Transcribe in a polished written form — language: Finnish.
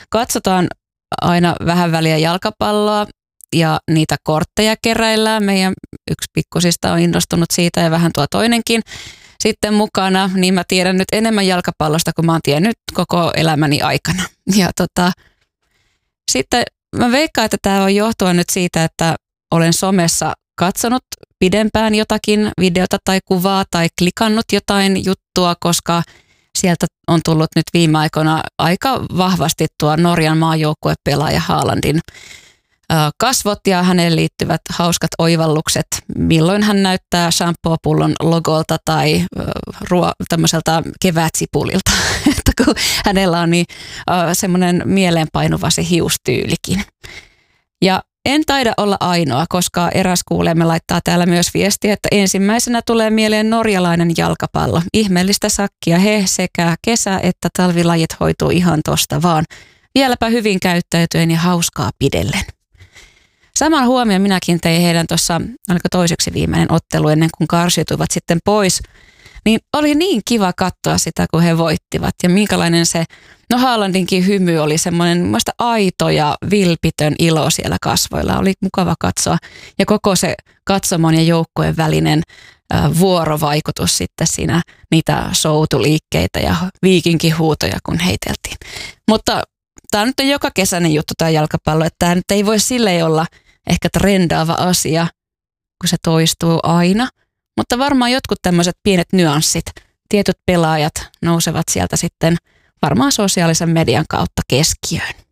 katsotaan aina vähän väliä jalkapalloa ja niitä kortteja keräillään. Meidän yksi pikkusista on innostunut siitä ja vähän tuo toinenkin sitten mukana, niin mä tiedän nyt enemmän jalkapallosta kuin mä oon tiennyt koko elämäni aikana. Ja sitten mä veikkaan, että tämä on johtua nyt siitä, että olen somessa katsonut pidempään jotakin videota tai kuvaa tai klikannut jotain juttua, koska sieltä on tullut nyt viime aikoina aika vahvasti tuo Norjan maajoukkuepelaaja Haalandin kasvot ja häneen liittyvät hauskat oivallukset, milloin hän näyttää shampoo-pullon logolta tai tämmöiseltä kevätsipulilta, että kun hänellä on niin semmoinen mieleenpainuva se hiustyylikin. Ja en taida olla ainoa, koska eräs kuulemme laittaa täällä myös viestiä, että ensimmäisenä tulee mieleen norjalainen jalkapallo. Ihmeellistä sakkia he sekä kesä- että talvilajit hoituu ihan tosta vaan. Vieläpä hyvin käyttäytyen ja hauskaa pidellen. Saman huomioon minäkin tein heidän tuossa, oliko toiseksi viimeinen ottelu ennen kuin karsiutuivat sitten pois. Niin oli niin kiva katsoa sitä, kun he voittivat ja minkälainen se, no Haalandinkin hymy oli semmoinen muista aito ja vilpitön ilo siellä kasvoilla. Oli mukava katsoa ja koko se katsomon ja joukkojen välinen vuorovaikutus sitten siinä, niitä soutuliikkeitä ja viikinkihuutoja kun heiteltiin. Mutta tämä nyt on joka kesäinen juttu tämä jalkapallo, että tämä nyt ei voi silleen olla ehkä trendaava asia, kun se toistuu aina. Mutta varmaan jotkut tämmöiset pienet nyanssit, tietyt pelaajat nousevat sieltä sitten varmaan sosiaalisen median kautta keskiöön.